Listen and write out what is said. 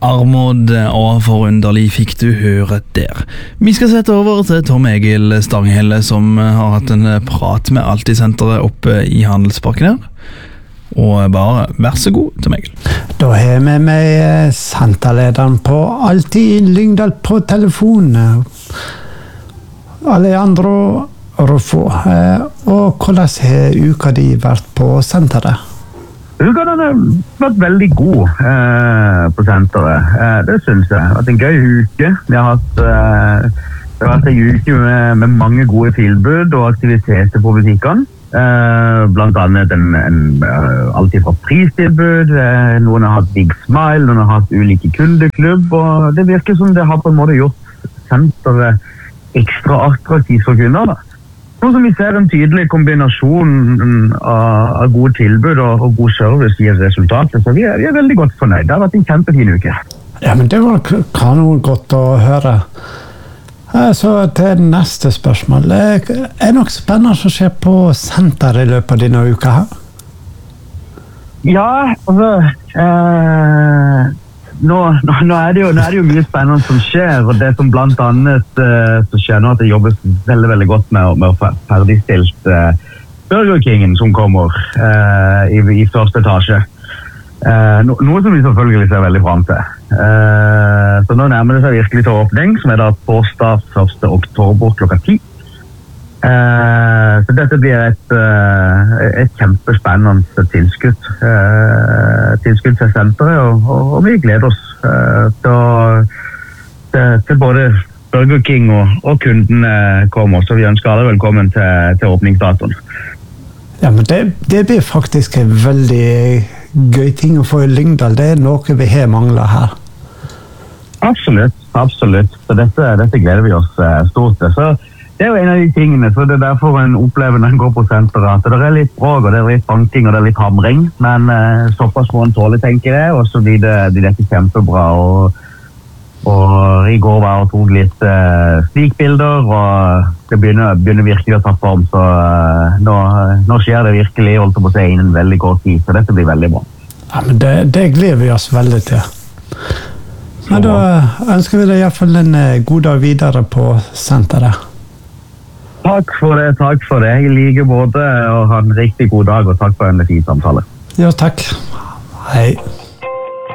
Armod og forunderlig fikk du høre der. Vi skal sette over til Tom Egil Stanghelle, som har hatt en prat med Alltid-senteret oppe i Handelsparken her. Og bare vær så god, Tom Egil. Da har jeg med meg senterlederen på Alltid Lyngdal på telefonen, Alejandro Rufo. Og hvordan har uka di vært på senteret? Uka har vært veldig god på senteret. Det synes jeg. Det har vært en gøy uke. Det har vært en uke med mange gode tilbud og aktiviteter på butikkene. Blant annet alt fra pristilbud. Noen har hatt Big Smile, noen har hatt ulike kundeklubb. Og det virker som det har på en måte gjort senteret ekstra attraktivt for kunder, da. Nå som vi ser en tydelig kombinasjon av gode tilbud og god service gir resultatet, så vi er veldig godt fornøyd. Det har vært en kjempefin uke. Ja, men det var kanon godt å høre. Så til neste spørsmål. Er noe spennende som skjer på senteret i løpet av denne uka her? Ja, Nå er det jo mye spennende som skjer, og det som blant annet så skjer nå at det jobbes veldig, veldig godt med å ferdigstilt Burger Kingen som kommer i første etasje. Noe som vi selvfølgelig ser veldig frem til. Så nå nærmer det seg virkelig til åpning, som er da torsdag 1. oktober klokka 10. Så dette blir et kjempespennende tilskudd til senteret, og vi gleder oss til både Burger King og kundene kommer, så vi ønsker alle velkommen til åpningsdatoen. Ja, men det blir faktisk en veldig gøy ting å få i Lyngdal. Det er noe vi har manglet her. Absolutt. Så dette gleder vi oss stort til. Så det er jo en av de tingene, så det er derfor en opplever når en går på senteret, at det er litt bråk, og det er litt banking, og det er litt hamring, men såpass må en tåle, tenker jeg, og så blir dette kjempebra, og i går var jeg og tok litt stikbilder, og det begynner virkelig å ta form, så nå skjer det virkelig, holdt på å si, innen veldig kort tid, så dette blir veldig bra. Ja, men det gleder vi oss veldig til. Men da ønsker vi deg i hvert fall en god dag videre på senteret. Takk for det. I like måte, og ha en riktig god dag, og takk for en fin samtale. Ja, takk. Hei.